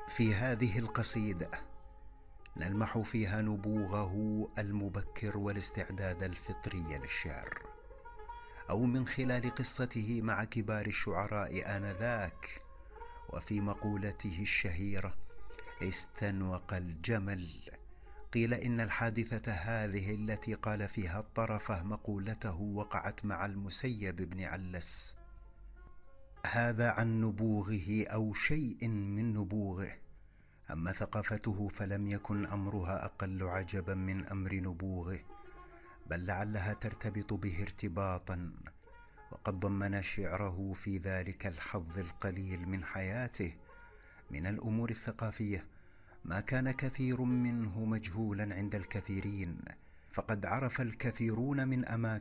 في هذه القصيدة نلمح فيها نبوغه المبكر والاستعداد الفطري للشعر، أو من خلال قصته مع كبار الشعراء آنذاك. وفي مقولته الشهيرة استنوق الجمل، قيل إن الحادثة هذه التي قال فيها الطرفة مقولته وقعت مع المسيب بن علس. هذا عن نبوغه أو شيء من نبوغه. أما ثقافته فلم يكن أمرها أقل عجبا من أمر نبوغه، بل لعلها ترتبط به ارتباطا. وقد ضمن شعره في ذلك الحظ القليل من حياته من الأمور الثقافية ما كان كثير منه مجهولا عند الكثيرين، فقد عرف الكثيرون من أماكن